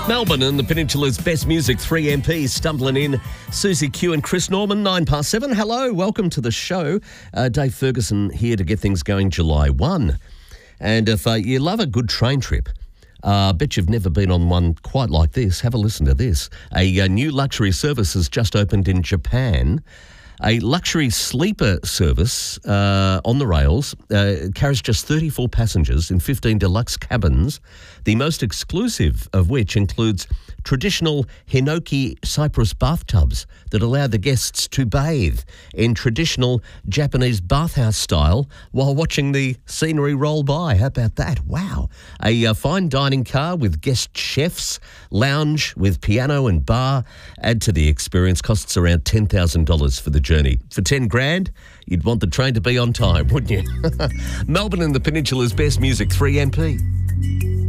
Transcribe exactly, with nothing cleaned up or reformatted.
Melbourne and the Peninsula's best music, three M Ps stumbling in. Susie Q and Chris Norman, nine past seven. Hello, welcome to the show. Uh, Dave Ferguson here to get things going July first. And if uh, you love a good train trip, I uh, bet you've never been on one quite like this. Have a listen to this. A, a new luxury service has just opened in Japan. A luxury sleeper service uh, on the rails uh, carries just thirty-four passengers in fifteen deluxe cabins, the most exclusive of which includes traditional Hinoki Cypress bathtubs that allow the guests to bathe in traditional Japanese bathhouse style while watching the scenery roll by. How about that? Wow. A uh, fine dining car with guest chefs, lounge with piano and bar add to the experience. Costs around ten thousand dollars for the journey. For ten grand, you'd want the train to be on time, wouldn't you? Melbourne and the Peninsula's best music, three M P.